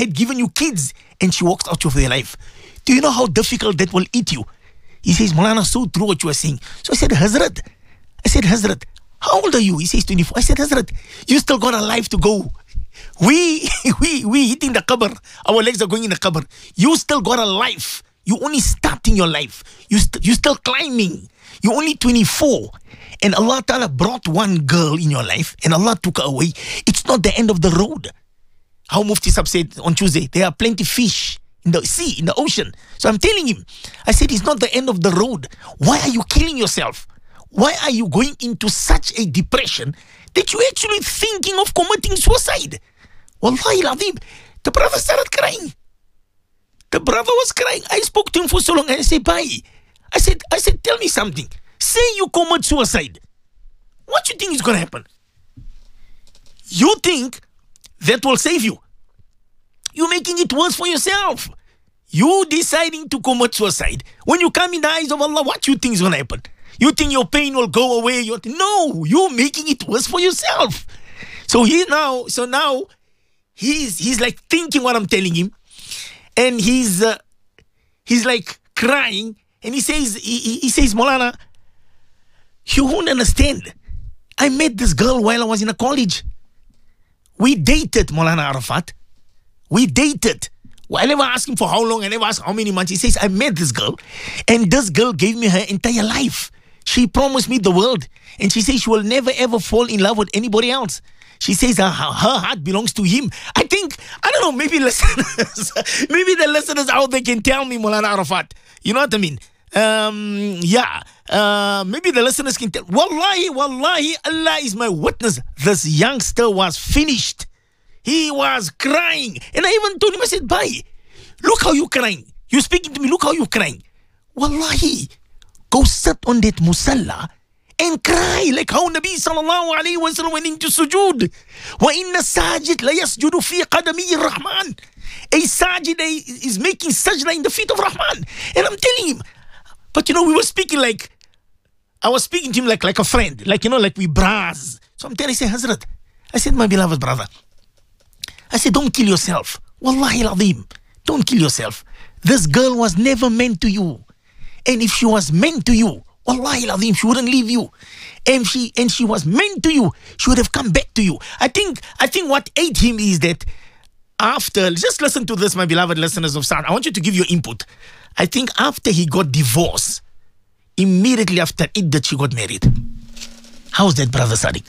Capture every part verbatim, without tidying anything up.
had given you kids and she walks out of your life. Do you know how difficult that will eat you? He says, Maulana, so true what you are saying. So I said, Hazrat, I said, Hazrat, how old are you? He says, twenty-four. I said, Hazrat, you still got a life to go. We, we, we hitting the qabr. Our legs are going in the qabr. You still got a life. You only starting your life. You, st- you still climbing. You're only twenty-four. And Allah Ta'ala brought one girl in your life and Allah took her away. It's not the end of the road. How Mufti Sahib said on Tuesday, there are plenty fish in the sea, in the ocean. So I'm telling him, I said, it's not the end of the road. Why are you killing yourself? Why are you going into such a depression that you're actually thinking of committing suicide? Wallahi al-Azim, the brother started crying. The brother was crying. I spoke to him for so long and I said, bye. I said, I said, tell me something. Say you commit suicide. What do you think is going to happen? You think that will save you. You're making it worse for yourself. You deciding to commit suicide. When you come in the eyes of Allah, what do you think is going to happen? You think your pain will go away? You're th- no, you're making it worse for yourself. So he now, so now, he's he's like thinking what I'm telling him, and he's uh, he's like crying, and he says he, he, he says, Maulana, you won't understand. I met this girl while I was in a college. We dated, Maulana Arafat. We dated. Well, I never asked him for how long. I never asked how many months. He says, I met this girl, and this girl gave me her entire life. She promised me the world, and she says she will never ever fall in love with anybody else. She says her, her heart belongs to him. I think, I don't know, maybe listeners, maybe the listeners out there can tell me, Maulana Arafat. You know what I mean? Um, yeah, uh, maybe the listeners can tell. Wallahi, wallahi, Allah is my witness. This youngster was finished. He was crying. And I even told him, I said, bye, look how you're crying. You're speaking to me, look how you're crying. Wallahi, go sit on that musalla and cry like how Nabi sallallahu alayhi wa sallam went into sujood. Wa inna sajid la yasjudu fi qadami rahman. A sajid is making sajda in the feet of Rahman. And I'm telling him, but you know, we were speaking like, I was speaking to him like, like a friend, like, you know, like we bras. So I'm telling him, I said, Hazrat, I said, my beloved brother, I said, don't kill yourself. Wallahi al-Azim, don't kill yourself. This girl was never meant to you. And if she was meant to you, Wallahi al-Azim, she wouldn't leave you. And she and she was meant to you, she would have come back to you. I think I think what ate him is that after, just listen to this, my beloved listeners of Sound. I want you to give your input. I think after he got divorced, immediately after it that she got married. How's that, Brother Sadiq?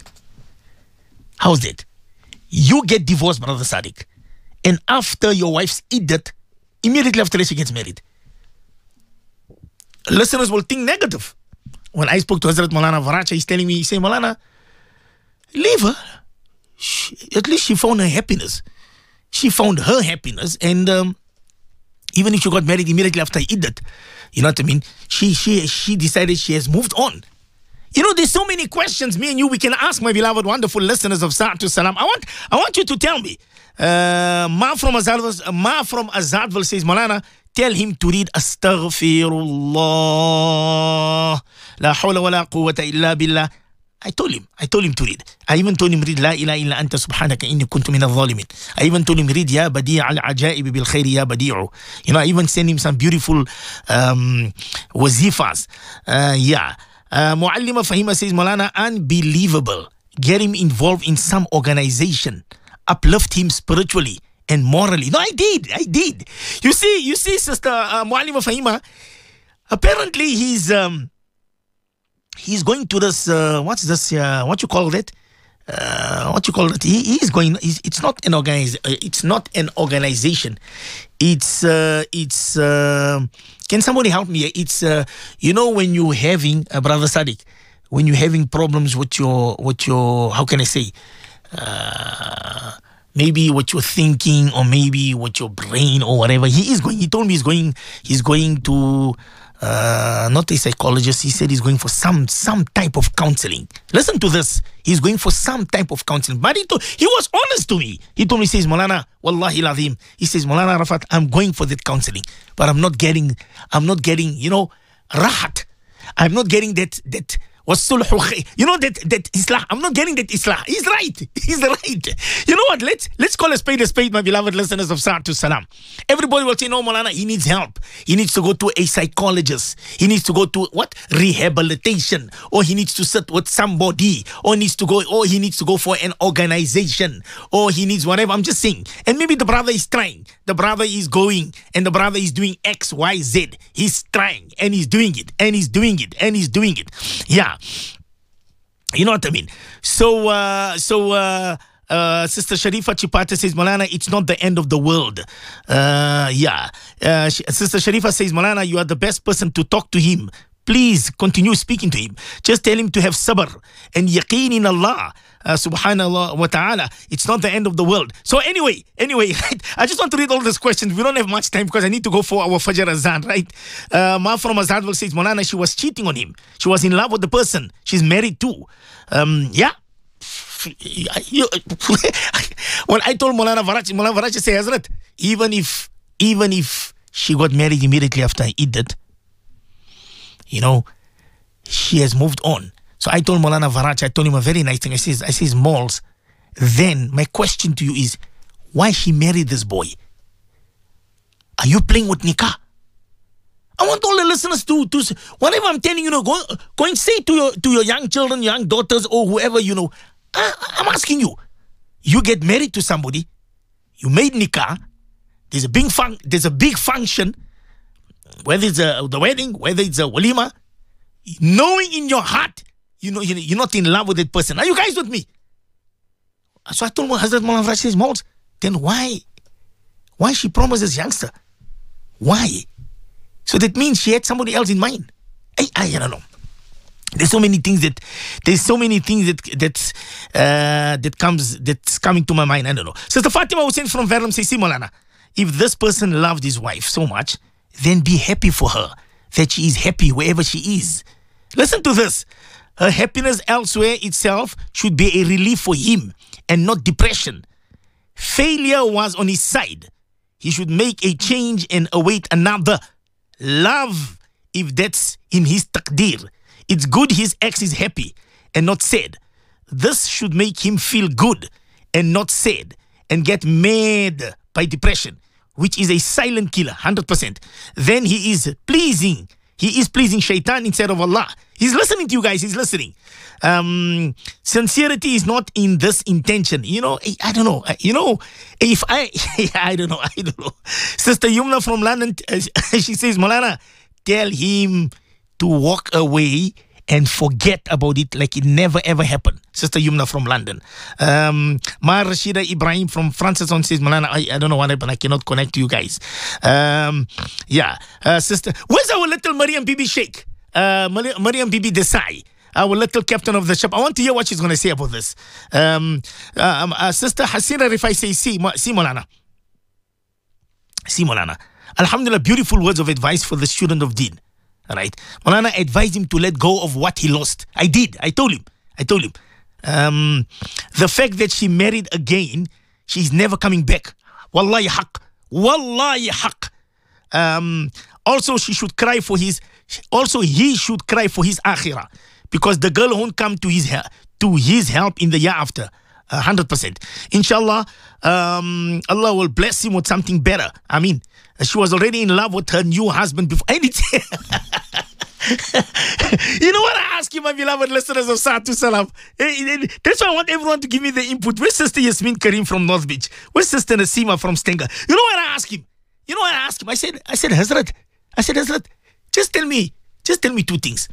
How's that? You get divorced, Brother Sadiq, and after your wife's iddat, immediately after that she gets married. Listeners will think negative. When I spoke to Hazrat Maulana Varacha, he's telling me, he's saying, Maulana, leave her. She, at least she found her happiness. She found her happiness, and um, even if she got married immediately after iddat, you know what I mean? She she she decided she has moved on. You know, there's so many questions me and you we can ask, my beloved, wonderful listeners of Sa'atu Salam. I want I want you to tell me. Uh, Ma from Azadville, Ma from Azadville says, Maulana, tell him to read Astaghfirullah. La hawla wa la quwwata illa billah. I told him, I told him to read. I even told him read La ilaha illa anta subhanaka inni kuntu min al-zalimin. I even told him read Ya Badi' al-ajaib bil khairi ya Badi'u. You know, I even sent him some beautiful um, wazifas. Uh, yeah. Uh, Muallima Fahima says, Maulana, unbelievable. Get him involved in some organization. Uplift him spiritually and morally. No, I did. I did. You see, you see, Sister uh, Muallima Fahima, apparently he's um, he's going to this, uh, what's this, uh, what you call that? Uh, what you call it? He, he's going, he's, it's not an organiz, uh, it's not an organization. It's, uh, it's, uh, can somebody help me? It's, uh, you know, when you're having, uh, Brother Sadiq, when you're having problems with your, with your, how can I say, uh, maybe what you're thinking, or maybe what your brain or whatever. He is going, he told me he's going, he's going to, uh, not a psychologist. He said he's going for some, some type of counseling. Listen to this. He's going for some type of counseling. But he, told, he was honest to me. He told me, he says, Maulana, Wallahi Lazim. He says, Maulana Arafat, I'm going for that counseling, but I'm not getting, I'm not getting, you know, rahat. I'm not getting that, that وَالصُّلْحُ خَيْرٌ. You know that that Islah. I'm not getting that Islah. He's right. He's right. You know what? Let's let's call a spade a spade, my beloved listeners of Sa'atu Salam. Everybody will say, no, Maulana, he needs help. He needs to go to a psychologist. He needs to go to what? Rehabilitation. Or he needs to sit with somebody. Or needs to go, or he needs to go for an organization. Or he needs whatever. I'm just saying. And maybe the brother is trying. The brother is going and the brother is doing X, Y, Z. He's trying and he's doing it and he's doing it and he's doing it. Yeah. You know what I mean? So, uh, so, uh, uh, Sister Sharifa Chipata says, Maulana, it's not the end of the world. Uh, yeah. Uh, Sister Sharifa says, Maulana, you are the best person to talk to him. Please continue speaking to him. Just tell him to have sabr and yaqeen in Allah. Uh, subhanallah wa ta'ala. It's not the end of the world. So anyway, anyway, right? I just want to read all these questions. We don't have much time because I need to go for our Fajr Azan, right? Uh, Ma from Azadwal says, Maulana, she was cheating on him. She was in love with the person. She's married too. Um, yeah. When I told Maulana Varachi, Maulana Varachi said, Hazrat, even if, even if she got married immediately after I did that, you know, she has moved on. So I told Maulana Varach, I told him a very nice thing. I says, I says, Malls, then my question to you is, why she married this boy? Are you playing with nikah? I want all the listeners to, to whatever I'm telling you, know, go, go and say to your to your young children, young daughters, or whoever, you know, I, I'm asking you, you get married to somebody, you made nikah, there's a big fun, there's a big function, whether it's a, the wedding, whether it's a walima, knowing in your heart, you know, you're not in love with that person. Are you guys with me? So I told my Hazrat Maulana Faraj says, Malls, then why? Why she promised this youngster? Why? So that means she had somebody else in mind. I, I, I don't know. There's so many things that, there's so many things that, that's, uh, that comes, that's coming to my mind. I don't know. Sister Fatima Hussain from Verulam says, see, Maulana, if this person loved his wife so much, then be happy for her, that she is happy wherever she is. Listen to this. Her happiness elsewhere itself should be a relief for him and not depression. Failure was on his side. He should make a change and await another. Love, if that's in his taqdeer. It's good his ex is happy and not sad. This should make him feel good and not sad and get mad by depression, which is a silent killer, one hundred percent. Then he is pleasing. He is pleasing shaitan instead of Allah. He's listening to you guys. He's listening. Um, sincerity is not in this intention. You know, I, I don't know. You know, if I, I don't know. I don't know. Sister Yumna from London, she says, Maulana, tell him to walk away and forget about it like it never ever happened. Sister Yumna from London. Um, Ma Rashida Ibrahim from Francis on says, Maulana, I, I don't know what happened. I cannot connect to you guys. Um, yeah. Uh, sister, where's our little Mariam Bibi Sheikh? Uh, Mariam Bibi Desai, our little captain of the ship. I want to hear what she's going to say about this. Um, uh, uh, Sister Hasina Rifai says, see, see Maulana. See Maulana. Alhamdulillah, beautiful words of advice for the student of Deen. Alright, Maulana advised him to let go of what he lost. I did. I told him. I told him. Um, the fact that she married again, she's never coming back. Wallahi haq. Wallahi haq. Um, also, she should cry for his. Also, he should cry for his akhirah, because the girl won't come to his to his help in the year after. A hundred percent. Inshallah, um, Allah will bless him with something better. I mean, she was already in love with her new husband before. And it's you know what I ask you, my beloved listeners of Sa'atu Salam? That's why I want everyone to give me the input. Where's Sister Yasmin Karim from North Beach? Where's Sister Nasima from Stenger? You know what I ask him? You know what I ask him? I said, I said, Hazrat, I said, Hazrat, just tell me, just tell me two things.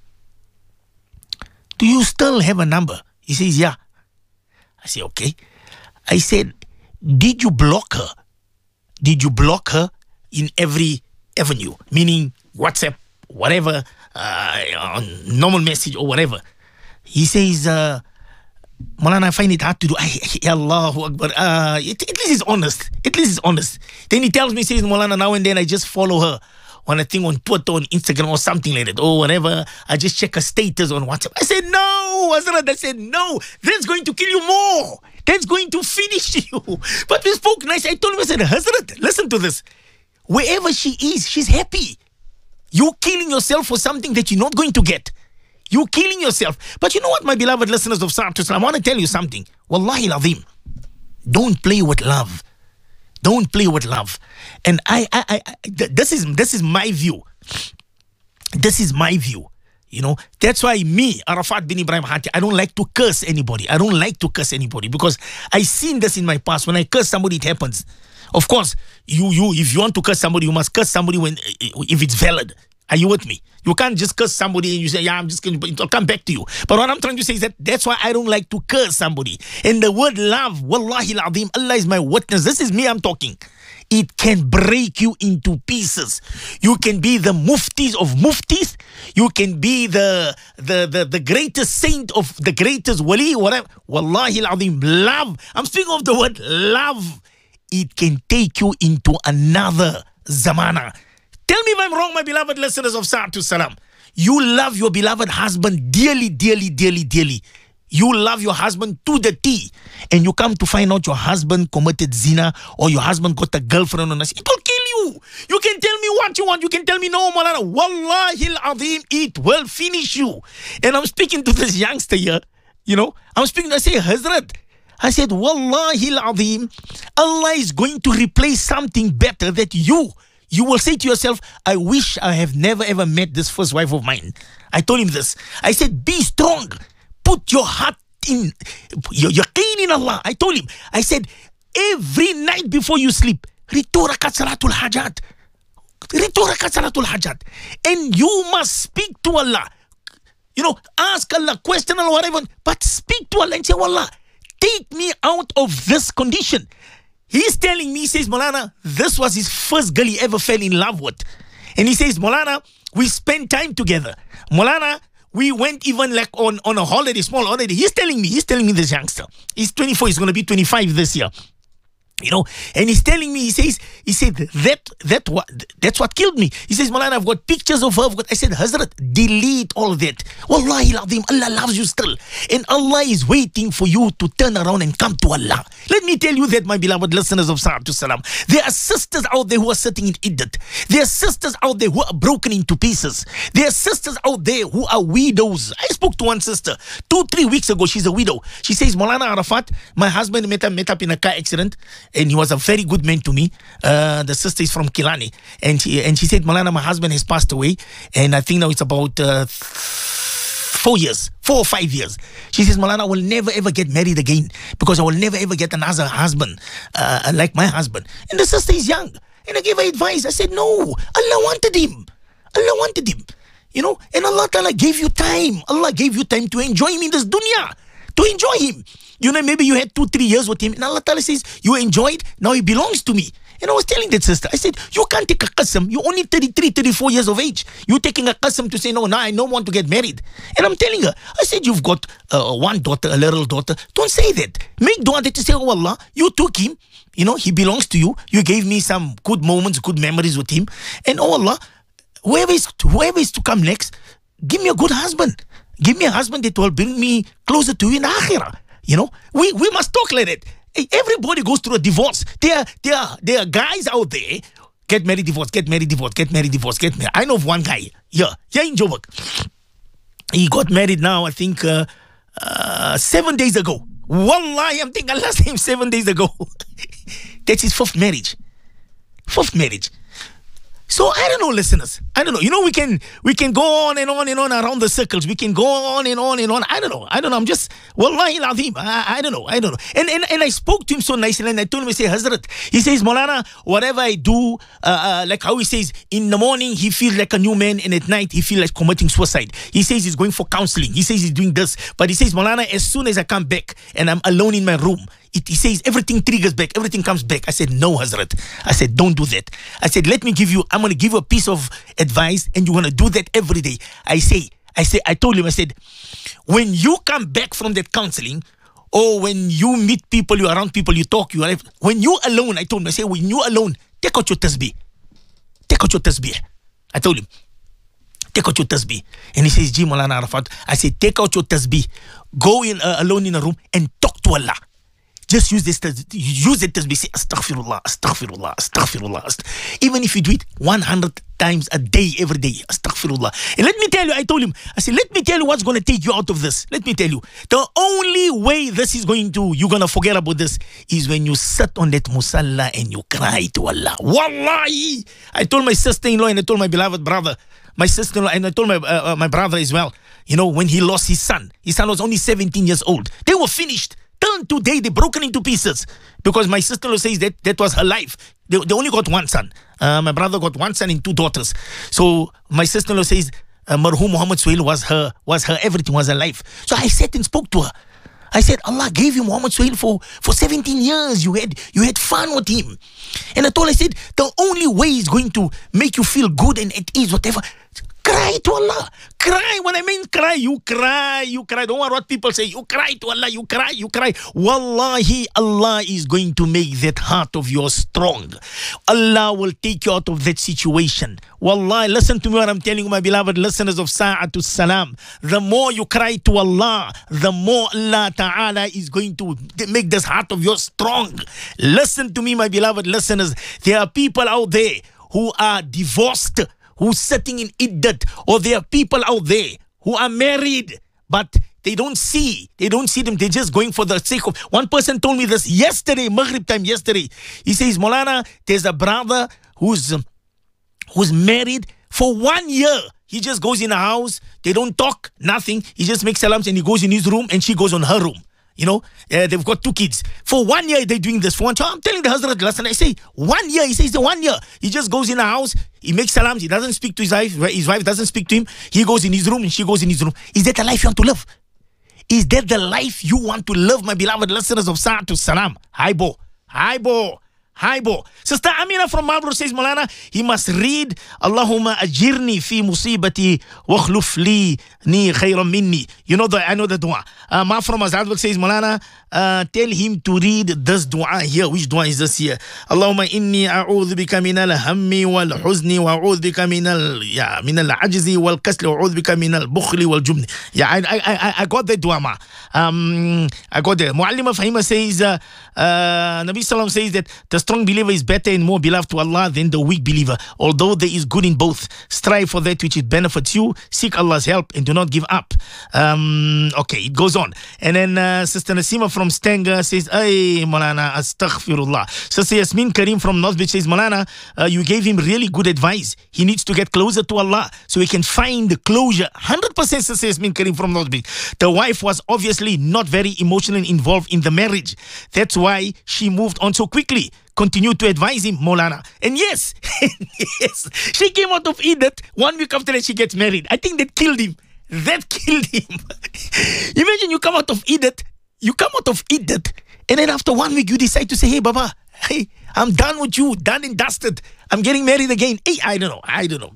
Do you still have a number? He says, yeah. I say, okay. I said, did you block her? Did you block her in every avenue? Meaning WhatsApp, whatever, uh, on normal message or whatever. He says, uh, Maulana, I find it hard to do. I, I, Allahu Akbar. Uh, at, at least he's honest. At least he's honest. Then he tells me, says, Maulana, now and then I just follow her on a thing on Twitter, on Instagram, or something like that, or whatever. I just check her status on WhatsApp. I said, no, Hazrat. I said, no. That's going to kill you more. That's going to finish you. But we spoke nice. I told him, I said, Hazrat, listen to this. Wherever she is, she's happy. You're killing yourself for something that you're not going to get. You're killing yourself. But you know what, my beloved listeners of Sa'at Islam, I want to tell you something. Wallahi al-azim. Don't play with love. Don't play with love. And I, I, I, I this is this is my view. This is my view. You know, that's why me, Arafat bin Ibrahim Hati, I don't like to curse anybody. I don't like to curse anybody because I seen this in my past. When I curse somebody, it happens. Of course, you, you, if you want to curse somebody, you must curse somebody when, if it's valid. Are you with me? You can't just curse somebody and you say, yeah, I'm just going to, it'll come back to you. But what I'm trying to say is that that's why I don't like to curse somebody. And the word love, wallahi al-azim, Allah is my witness. This is me, I'm talking. It can break you into pieces. You can be the muftis of muftis. You can be the, the, the, the greatest saint of the greatest wali, whatever. Wallahi al-azim, love. I'm speaking of the word love. It can take you into another zamana. Tell me if I'm wrong, my beloved listeners of Sa'at Salam. You love your beloved husband dearly, dearly, dearly, dearly. You love your husband to the T. And you come to find out your husband committed zina or your husband got a girlfriend on us. It will kill you. You can tell me what you want. You can tell me no, Malana. Wallahi al-azim, it will finish you. And I'm speaking to this youngster here. You know, I'm speaking, I say, Hazrat. I said, Wallahi al-azim, Allah is going to replace something better that you You will say to yourself, I wish I have never ever met this first wife of mine. I told him this. I said, be strong. Put your heart in, your yaqeen in Allah. I told him, I said, every night before you sleep, read two rakat salatul hajat. Read two rakat salatul hajat. And you must speak to Allah. You know, ask Allah, question Allah, whatever. But speak to Allah and say, Allah, take me out of this condition. He's telling me, he says, Maulana, this was his first girl he ever fell in love with. And he says, Maulana, we spent time together. Maulana, we went even like on, on a holiday, small holiday. He's telling me, he's telling me this youngster. He's twenty-four, he's going to be twenty-five this year. You know, and he's telling me, he says, he said, that, that what, that's what killed me. He says, Maulana, I've got pictures of her. I've got, I said, Hazrat, delete all of that. Wallahi al-azim, Allah loves you still. And Allah is waiting for you to turn around and come to Allah. Let me tell you that, my beloved listeners of Sa'at Salam. There are sisters out there who are sitting in iddat. There are sisters out there who are broken into pieces. There are sisters out there who are widows. I spoke to one sister two, three weeks ago. She's a widow. She says, Maulana Arafat, my husband met, met up in a car accident. And he was a very good man to me. Uh, the sister is from Kilani. And she, and she said, Maulana, my husband has passed away. And I think now it's about uh, four years, four or five years. She says, Maulana, I will never ever get married again because I will never ever get another husband uh, like my husband. And the sister is young. And I gave her advice. I said, no, Allah wanted him. Allah wanted him. You know, and Allah Ta'ala gave you time. Allah gave you time to enjoy him in this dunya. To enjoy him. You know, maybe you had two, three years with him. And Allah Ta'ala says, you enjoyed, now he belongs to me. And I was telling that sister, I said, you can't take a qasam. You're only thirty-three, thirty-four years of age. You're taking a qasam to say, no, now I don't want to get married. And I'm telling her, I said, you've got uh, one daughter, a little daughter. Don't say that. Make dua that to say, oh Allah, you took him. You know, he belongs to you. You gave me some good moments, good memories with him. And oh Allah, whoever is, whoever is to come next, give me a good husband. Give me a husband that will bring me closer to you in Akhirah. You know, we, we must talk like that. Hey, everybody goes through a divorce. There, there, there are guys out there, get married, divorce, get married, divorce, get married, divorce, get married. I know of one guy, yeah, yeah, in Joburg. He got married now, I think, uh, uh, seven days ago. Wallahi, I'm thinking Allah's name seven days ago. That's his fourth marriage. Fourth marriage. So I don't know, listeners. I don't know. You know, we can we can go on and on and on around the circles. We can go on and on and on. I don't know. I don't know. I'm just, wallahi al-azim. I, I don't know. I don't know. And, and and I spoke to him so nicely and I told him, I say, Hazrat, he says, Maulana, whatever I do, uh, uh, like how he says, in the morning he feels like a new man and at night he feels like committing suicide. He says he's going for counseling. He says he's doing this. But he says, Maulana, as soon as I come back and I'm alone in my room, It, he says everything triggers back, everything comes back. I said, no, Hazrat. I said, don't do that. I said, let me give you, I'm going to give you a piece of advice and you're going to do that every day. I say, I say, I told him, I said, when you come back from that counseling or when you meet people, you're around people, you talk, you are, when you alone, I told him, I said, when you alone, take out your tasbih. Take out your tasbih. I told him, take out your tasbih. And he says, Ji Maulana Arafat, I said, take out your tasbih. Go in uh, alone in a room and talk to Allah. Just use this, use it as we say, astaghfirullah, astaghfirullah, astaghfirullah. Even if you do it one hundred times a day, every day. Astaghfirullah. And let me tell you, I told him, I said, let me tell you what's going to take you out of this. Let me tell you, the only way this is going to, you're going to forget about this, is when you sit on that musalla and you cry to Allah. Wallahi. I told my sister-in-law and I told my beloved brother, my sister-in-law, and I told my, uh, uh, my brother as well, you know, when he lost his son, his son was only seventeen years old. They were finished. Turned today, they broken into pieces. Because my sister-in-law says that that was her life. They, they only got one son. Uh, my brother got one son and two daughters. So my sister-in-law says uh, Marhum Muhammad Suhail was her, was her everything, was her life. So I sat and spoke to her. I said, Allah gave you Muhammad Suhail for, for seventeen years. You had, you had fun with him. And I told her, I said, the only way is going to make you feel good and at ease, whatever. Cry to Allah. Cry. When I mean cry, you cry. You cry. Don't worry what people say. You cry to Allah. You cry. You cry. Wallahi, Allah is going to make that heart of yours strong. Allah will take you out of that situation. Wallahi, listen to me what I'm telling you, my beloved listeners of Sa'atul Salam. The more you cry to Allah, the more Allah Ta'ala is going to make this heart of yours strong. Listen to me, my beloved listeners. There are people out there who are divorced, who's sitting in iddat, or there are people out there who are married, but they don't see, they don't see them, they're just going for the sake of, one person told me this yesterday, Maghrib time yesterday, he says, Maulana, there's a brother who's, who's married for one year, he just goes in a house, they don't talk, nothing, he just makes salams and he goes in his room and she goes on her room. You know, uh, they've got two kids. For one year, they're doing this. For one time, I'm telling the Hazrat last night, I say, one year, he says, the one year. He just goes in a house, he makes salams, he doesn't speak to his wife, his wife doesn't speak to him. He goes in his room and she goes in his room. Is that the life you want to live? Is that the life you want to live, my beloved listeners of Sa'atul Salam? Hi, bo. Hi, bo. Hi, bo. Sister Amina from Marlborough says, Maulana, he must read Allahumma ajirni fi musibati wa akhluf li ni khayran minni. You know the, I know the dua. Uh, Ma from Azadwal says, Maulana, uh, tell him to read this dua here. Which dua is this here? Allahumma inni a'udhu bika min al-hammi wal-huzni wa a'udhu bika min al, yeah, min al-ajzi wal-kasli wa a'udhu bika min al-bukhli wal-jubni. Yeah, I, I, I, I got that dua, ma. Um, I got that. Muallima Fahima says, uh, uh, Nabi Sallam says that the strong believer is better and more beloved to Allah than the weak believer. Although there is good in both, strive for that which it benefits you, seek Allah's help and do not give up. Um, okay, it goes on. And then uh, Sister Nasima from Stanger says, Ay, Maulana, astaghfirullah. Sister Yasmin Karim from North Beach says, Maulana, uh, you gave him really good advice. He needs to get closer to Allah so he can find the closure. one hundred percent Sister Yasmin Karim from North Beach. The wife was obviously not very emotionally involved in the marriage. That's why she moved on so quickly. Continue to advise him, Maulana. And yes, yes, she came out of iddat one week after that she gets married. I think that killed him. That killed him. Imagine you come out of iddat, you come out of iddat, and then after one week you decide to say, hey, Baba, hey, I'm done with you, done and dusted. I'm getting married again. Hey, I don't know, I don't know.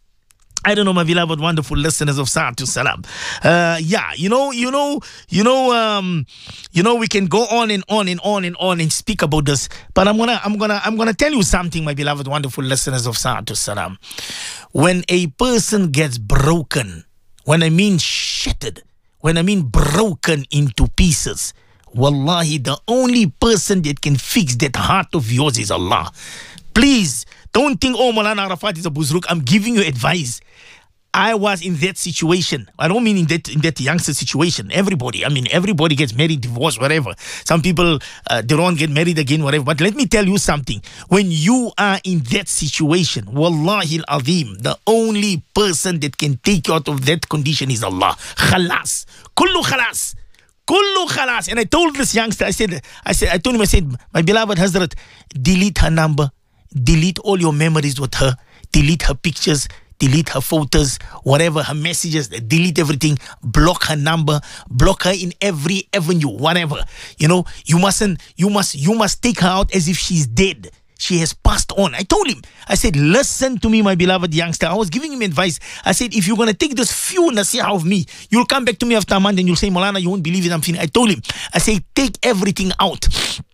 I don't know, my beloved, wonderful listeners of Sa'atul Salam. Uh, yeah, you know, you know, you know, um, you know, we can go on and on and on and on and speak about this. But I'm gonna, I'm gonna, I'm gonna tell you something, my beloved, wonderful listeners of Sa'atul Salam. When a person gets broken, when I mean shattered, when I mean broken into pieces, wallahi, the only person that can fix that heart of yours is Allah. Please. Don't think, oh, Maulana Arafat is a buzruk. I'm giving you advice. I was in that situation. I don't mean in that in that youngster situation. Everybody, I mean, everybody gets married, divorced, whatever. Some people, uh, they don't get married again, whatever. But let me tell you something. When you are in that situation, wallahi al-azim, the only person that can take you out of that condition is Allah. Khalas. Kullu khalas. Kullu khalas. And I told this youngster, I said, I said, I told him, I said, my beloved Hazrat, delete her number. Delete all your memories with her. Delete her pictures. Delete her photos. Whatever her messages. Delete everything. Block her number. Block her in every avenue. Whatever. You know, you mustn't, you must, you must take her out as if she's dead. She has passed on. I told him, I said, listen to me, my beloved youngster. I was giving him advice. I said, if you're going to take this few nasihah of me, you'll come back to me after a month and you'll say, Maulana, you won't believe it. I'm feeling. I told him, I say, take everything out.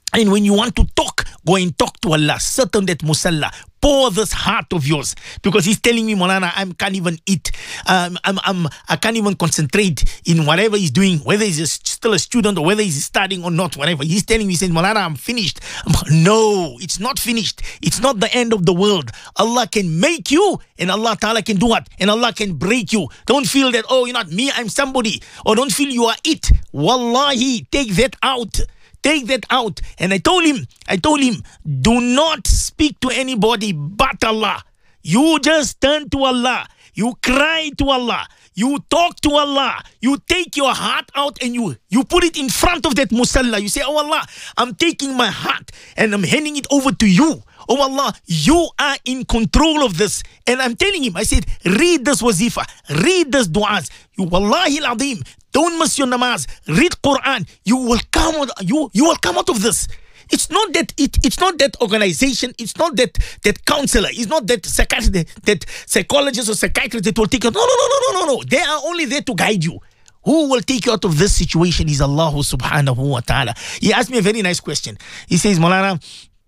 And when you want to talk, go and talk to Allah. Sit on that musalla. Pour this heart of yours. Because he's telling me, Maulana, I can't even eat. Um, I'm, I'm, I can't even concentrate in whatever he's doing, whether he's a, still a student or whether he's studying or not, whatever. He's telling me, he says, Maulana, I'm finished. I'm, no, it's not finished. It's not the end of the world. Allah can make you and Allah Ta'ala can do what? And Allah can break you. Don't feel that, oh, you're not me, I'm somebody. Or don't feel you are it. Wallahi, take that out. Take that out. And I told him, I told him, do not speak to anybody but Allah. You just turn to Allah. You cry to Allah. You talk to Allah. You take your heart out and you, you put it in front of that musalla. You say, oh Allah, I'm taking my heart and I'm handing it over to you. Oh Allah, you are in control of this. And I'm telling him, I said, read this wazifa, read this du'as. You wallahi al-azim, don't miss your namaz, read Quran. You will come out, you, you will come out of this. It's not that it, it's not that organization, it's not that that counselor, it's not that psychiatrist, that, that psychologist or psychiatrist that will take you. No, no, no, no, no, no, no. They are only there to guide you. Who will take you out of this situation is Allah subhanahu wa ta'ala. He asked me a very nice question. He says, Maulana,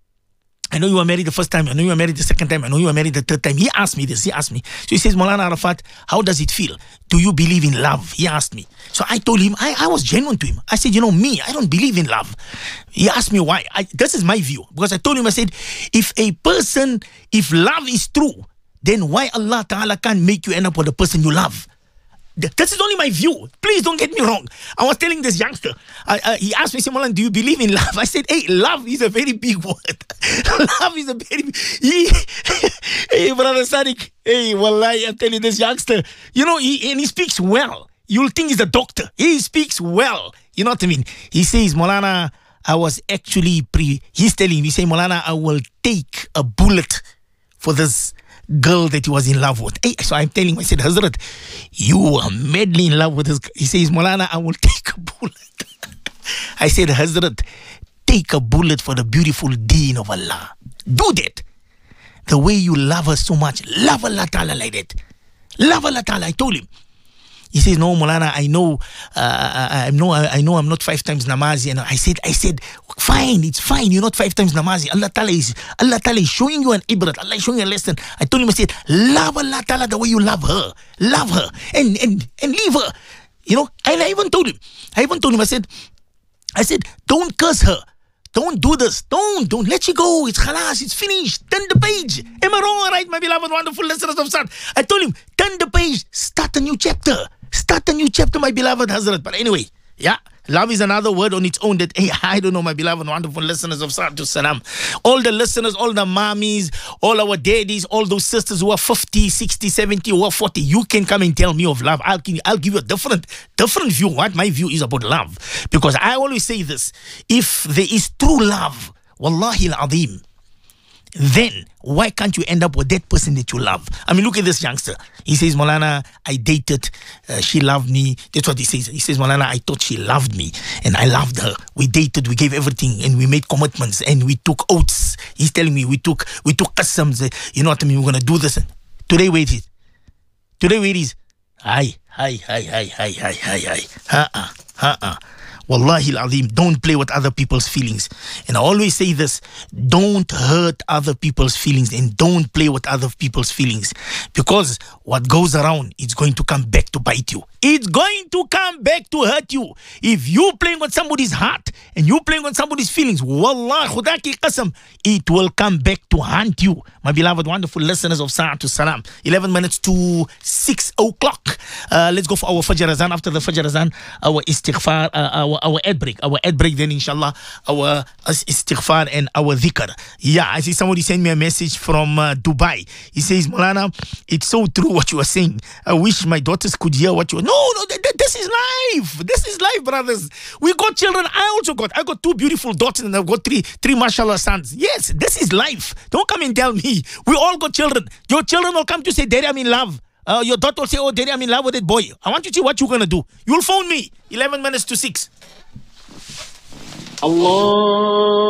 I know you were married the first time. I know you were married the second time. I know you were married the third time. He asked me this. He asked me. So he says, Maulana Arafat, how does it feel? Do you believe in love? He asked me. So I told him, I, I was genuine to him. I said, you know, me, I don't believe in love. He asked me why. I, this is my view. Because I told him, I said, if a person, if love is true, then why Allah Ta'ala can't make you end up with the person you love? This is only my view. Please don't get me wrong. I was telling this youngster, uh, uh, he asked me, Maulana, do you believe in love? I said, hey, love is a very big word. Love is a very big... He, hey, brother Sadiq, hey, wallahi, I'm telling this youngster, you know, he, and he speaks well. You'll think he's a doctor. He speaks well. You know what I mean? He says, Maulana, I was actually pre... He's telling me, he says, Maulana, I will take a bullet for this girl that he was in love with. Hey, so I'm telling him, I said, Hazrat, you are madly in love with this girl. He says, Maulana, I will take a bullet. I said, Hazrat, take a bullet for the beautiful deen of Allah. Do that. The way you love her so much, love Allah Ta'ala like that. Love Allah Ta'ala. I told him. He says, no, Maulana, I know, uh, I know, I know I'm not five times namazi. And I said, I said, fine, it's fine. You're not five times namazi. Allah Ta'ala is, Allah Ta'ala is showing you an ibrat. Allah is showing you a lesson. I told him, I said, love Allah Ta'ala the way you love her. Love her and, and, and leave her. You know, and I even told him, I even told him, I said, I said, don't curse her. Don't do this. Don't, don't let you go. It's khalas. It's finished. Turn the page. Am I wrong or right, my beloved, wonderful listeners of Sat? I told him, turn the page. Start a new chapter. Start a new chapter, my beloved Hazrat. But anyway, yeah, love is another word on its own that, hey, I don't know, my beloved, wonderful listeners of Salatu Salam. All the listeners, all the mommies, all our daddies, all those sisters who are fifty, sixty, seventy, who are forty, you can come and tell me of love. I'll, I'll give you a different, different view, what my view is about love. Because I always say this, if there is true love, wallahi al-azim, then why can't you end up with that person that you love? I mean, look at this youngster. He says, Maulana, I dated, uh, she loved me. That's what he says. He says, Maulana, I thought she loved me and I loved her. We dated, we gave everything and we made commitments and we took oaths. He's telling me we took we took qasams. You know what I mean? We're going to do this. Today, where it is? Today, where it is? Hi, hi, hi, hi, hi, hi, hi, hi. Ha-uh, ha-uh. Wallahi al-azim, don't play with other people's feelings. And I always say this, don't hurt other people's feelings and don't play with other people's feelings. Because what goes around, it's going to come back to bite you. It's going to come back to hurt you. If you playing with somebody's heart and you playing with somebody's feelings, wallah, khuda ki qasam, it will come back to haunt you. My beloved, wonderful listeners of Sa'atu Salam. eleven minutes to six o'clock. Uh, let's go for our Fajr Azan. After the Fajr Azan, our istighfar, uh, our, our ad break. Our ad break, then inshallah, our istighfar and our dhikr. Yeah, I see somebody send me a message from uh, Dubai. He says, Maulana, it's so true what you are saying. I wish my daughters could hear what you are. No, no, th th this is life. This is life, brothers. We got children. I also got. I got two beautiful daughters and I've got three, three mashallah sons. Yes, this is life. Don't come and tell me. We all got children. Your children will come to say, Daddy, I'm in love. Uh, your daughter will say, oh, Daddy, I'm in love with that boy. I want you to see what you're going to do. You'll phone me. eleven minutes to six. Allah.